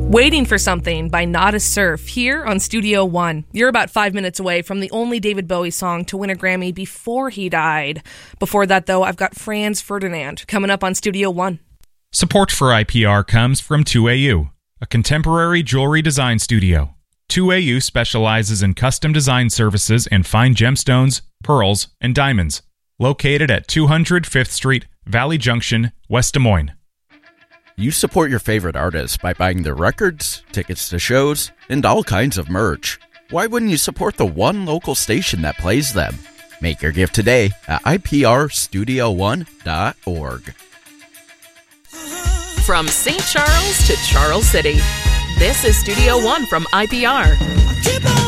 Waiting for Something by Nada Surf here on Studio One. You're about 5 minutes away from the only David Bowie song to win a Grammy before he died. Before that, though, I've got Franz Ferdinand coming up on Studio One. Support for IPR comes from 2AU, a contemporary jewelry design studio. 2AU specializes in custom design services in fine gemstones, pearls, and diamonds. Located at 200 5th Street, Valley Junction, West Des Moines. You support your favorite artists by buying their records, tickets to shows, and all kinds of merch. Why wouldn't you support the one local station that plays them? Make your gift today at iprstudio1.org. From St. Charles to Charles City, this is Studio One from IPR.